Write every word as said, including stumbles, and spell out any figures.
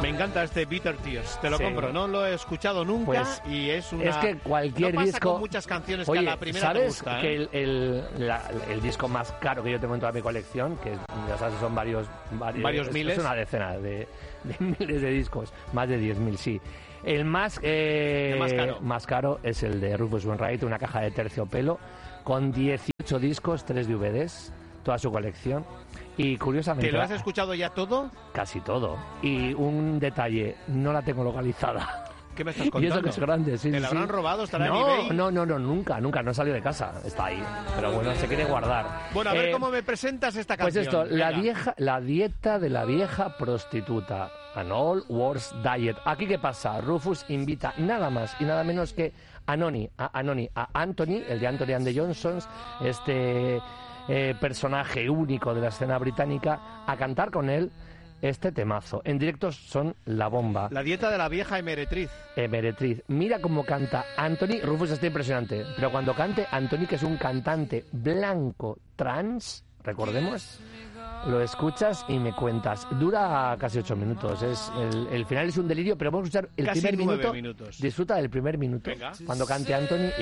Me encanta este Bitter Tears, te lo Sí. compro, no lo he escuchado nunca Pues, y es una... es que cualquier no pasa disco... con muchas canciones Oye, que a la primera ¿sabes te gusta, que ¿eh? el, el, la- el disco más caro que yo tengo en toda mi colección, que ya sabes, son varios... Varios, Varios es, miles. Es una decena de, de miles de discos, más de diez mil, sí. El más, eh, El más caro. más caro es el de Rufus Wainwright, una caja de terciopelo, con dieciocho discos, tres D V Ds, toda su colección. Y curiosamente... ¿Te lo has escuchado ya todo? Casi todo. Y un detalle, no la tengo localizada. ¿Qué me estás Y contando? eso que es grande, sí, ¿Te sí, la sí. habrán robado? ¿Estará no, en eBay? No, no, no, nunca, nunca, no salió de casa, está ahí. Pero bueno, se quiere guardar. Bueno, a ver Eh, cómo me presentas esta Pues canción. esto, la, Venga. vieja, la dieta de la vieja prostituta. An Old Wars Diet. Aquí, ¿qué pasa? Rufus invita nada más y nada menos que a Noni, a, a Noni, a Anthony, el de Anthony and the Johnsons, este eh, personaje único de la escena británica, a cantar con él este temazo. En directo son la bomba. La dieta de la vieja emeretriz. Emeretriz. Mira cómo canta Anthony. Rufus está impresionante. Pero cuando cante Anthony, que es un cantante blanco trans, recordemos, lo escuchas y me cuentas. Dura casi ocho minutos. Es el, el final es un delirio, pero vamos a escuchar el Casi primer nueve minuto. minutos. Disfruta del primer minuto. Venga. Cuando cante Anthony.